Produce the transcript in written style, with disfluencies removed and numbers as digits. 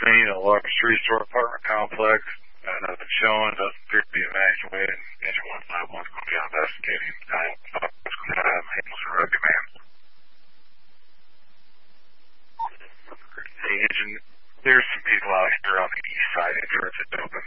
scene, a large three-story apartment complex. Nothing showing, doesn't appear to be evacuated. Engine 151's going to be investigating. It's going to have handles and road commands. The engine, there's some people out here on the east side entrance. It's open.